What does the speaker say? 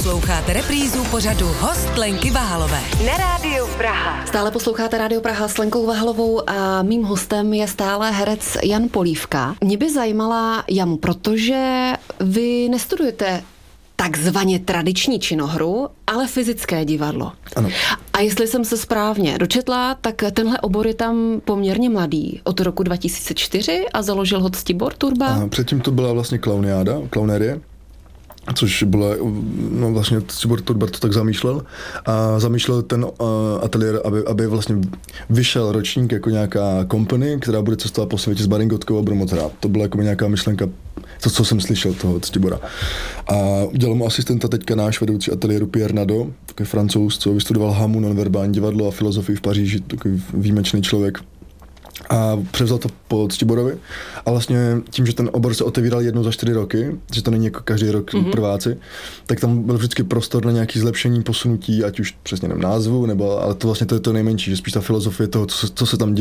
Posloucháte reprízu pořadu Host Lenky Vahalové na Rádiu Praha. Stále posloucháte Rádio Praha s Lenkou Vahalovou a mým hostem je stále herec Jan Polívka. Mě by zajímala, Jan, protože vy nestudujete takzvaně tradiční činohru, ale fyzické divadlo. Ano. A jestli jsem se správně dočetla, tak tenhle obor je tam poměrně mladý. Od roku 2004 a založil ho Ctibor Turba. A předtím to byla vlastně klaunérie, což byla, no vlastně Ctibor Turba to tak zamýšlel a zamýšlel ten ateliér, aby vlastně vyšel ročník jako nějaká company, která bude cestovat po světě s Baringotkou a budu moc rád. To byla jako nějaká myšlenka, to, co jsem slyšel toho Ctibora. A udělal mu asistenta teďka náš vedoucí ateliéru Pierre Nadeau, takový Francouz, co vystudoval Hamu, nonverbální divadlo a filozofii v Paříži, takový výjimečný člověk. A převzal to po Ctiborovi a vlastně tím, že ten obor se otevíral jednou za 4 roky, že to není jako každý rok prváci, tak tam byl vždycky prostor na nějaké zlepšení, posunutí, ať už přesně názvu, nebo, ale to vlastně to je to nejmenší, že spíš ta filozofie toho, co se tam děje,